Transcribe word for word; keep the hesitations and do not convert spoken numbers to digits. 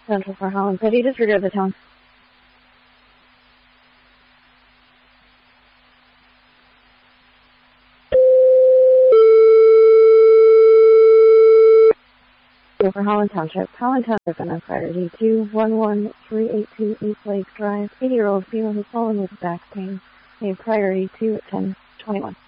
Central for Holland City, disregard the tone. For Holland Township, Holland Township and priority two one one three eight two East Lake Drive, eighty-year-old female who's fallen with back pain. Made priority two at ten twenty-one.